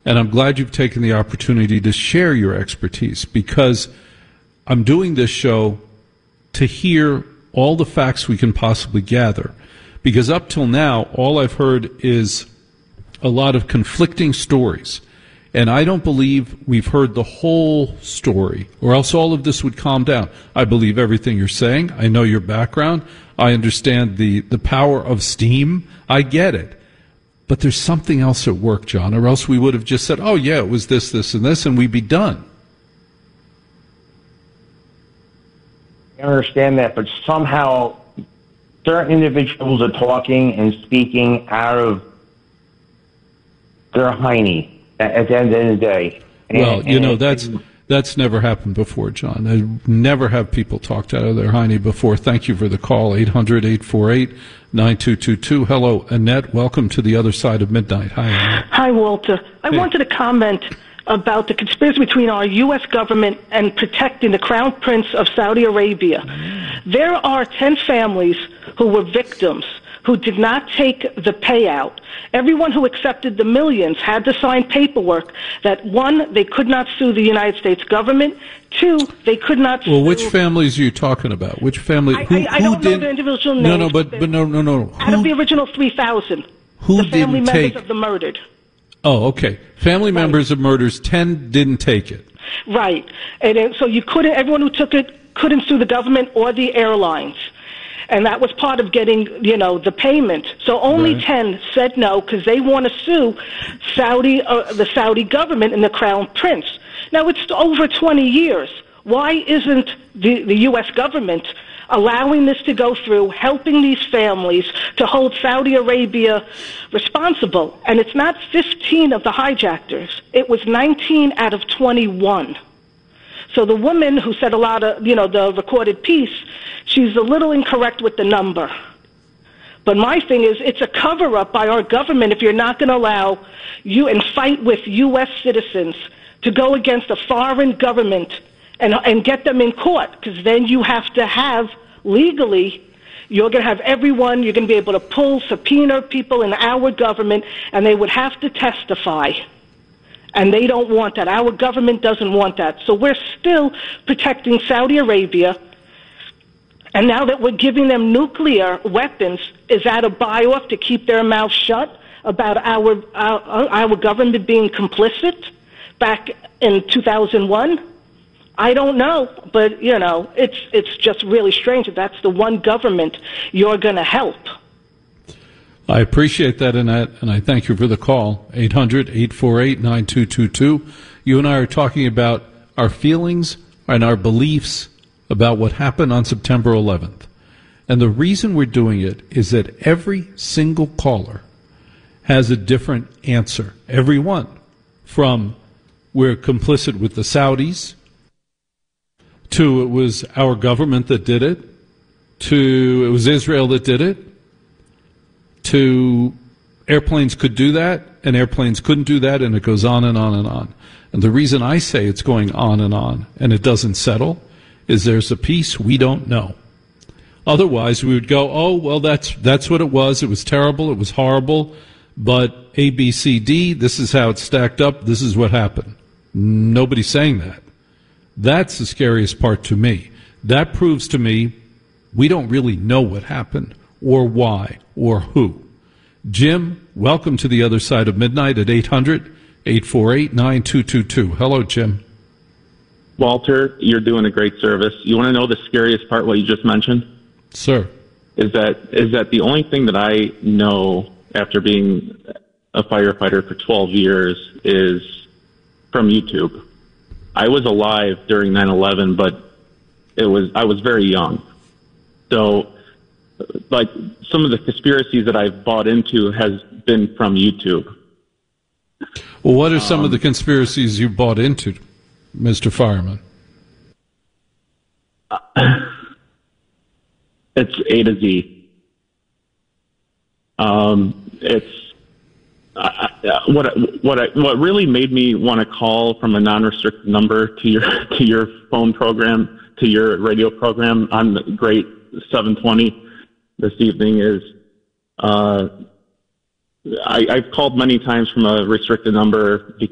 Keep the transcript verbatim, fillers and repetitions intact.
And I'm glad you've taken the opportunity to share your expertise, because I'm doing this show to hear all the facts we can possibly gather. Because up till now, all I've heard is a lot of conflicting stories. And I don't believe we've heard the whole story, or else all of this would calm down. I believe everything you're saying. I know your background. I understand the, the power of steam. I get it. But there's something else at work, John, or else we would have just said, oh, yeah, it was this, this, and this, and we'd be done. I understand that, but somehow certain individuals are talking and speaking out of their hiney at the end of the day. And, well, you know, and, that's and, that's never happened before, John. I never have people talked out of their hiney before. Thank you for the call, eight hundred, eight four eight, nine two two two. Hello, Annette. Welcome to the other side of midnight. Hi, Annette. Hi, Walter. I hey. wanted to comment about the conspiracy between our U S government and protecting the Crown Prince of Saudi Arabia. There are ten families who were victims who did not take the payout. Everyone who accepted the millions had to sign paperwork that, one, they could not sue the United States government, two, they could not well, sue... which families are you talking about? Which family? I, who, I, I who don't did, know the individual names. No, no, but, but no, no, no. Out who, of the original three thousand, who the family didn't members take, of the murdered. Oh, okay. Family right. members of murders, ten didn't take it. Right. And then, so you couldn't, everyone who took it couldn't sue the government or the airlines. And that was part of getting, you know, the payment. So only right. ten said no because they want to sue Saudi, uh, the Saudi government and the Crown Prince. Now, it's over twenty years. Why isn't the, the U S government allowing this to go through, helping these families to hold Saudi Arabia responsible? And it's not fifteen of the hijackers. It was nineteen out of twenty-one. So the woman who said a lot of, you know, the recorded piece, she's a little incorrect with the number. But my thing is, it's a cover-up by our government if you're not going to allow you and fight with U S citizens to go against a foreign government and, and get them in court, because then you have to have, legally, you're going to have everyone, you're going to be able to pull, subpoena people in our government, and they would have to testify. And they don't want that. Our government doesn't want that. So we're still protecting Saudi Arabia. And now that we're giving them nuclear weapons, is that a buy-off to keep their mouth shut about our, our, our government being complicit back in two thousand one? I don't know, but, you know, it's it's just really strange that that's the one government you're going to help. I appreciate that, Annette, and I thank you for the call, eight hundred, eight four eight, nine two two two. You and I are talking about our feelings and our beliefs about what happened on September eleventh. And the reason we're doing it is that every single caller has a different answer. Every one. From we're complicit with the Saudis, to it was our government that did it, to it was Israel that did it, to airplanes could do that, and airplanes couldn't do that, and it goes on and on and on. And the reason I say it's going on and on, and it doesn't settle, is there's a piece we don't know. Otherwise, we would go, oh, well, that's that's what it was. It was terrible. It was horrible. But A, B, C, D, this is how it stacked up. This is what happened. Nobody's saying that. That's the scariest part to me. That proves to me we don't really know what happened or why or who. Jim, welcome to the other side of midnight at eight hundred, eight four eight, nine two two two. Hello, Jim. Walter, you're doing a great service. You want to know the scariest part, what you just mentioned? Sir. Is that is that the only thing that I know after being a firefighter for twelve years is from YouTube. I was alive during nine eleven, but it was I was very young. So, like, some of the conspiracies that I've bought into has been from YouTube. Well, what are some um, of the conspiracies you bought into, Mister Fireman? Uh, it's A to Z. Um, it's uh, what what I, what really made me want to call from a non-restricted number to your to your phone program, to your radio program on the great seven twenty this evening is uh, I, I've called many times from a restricted number.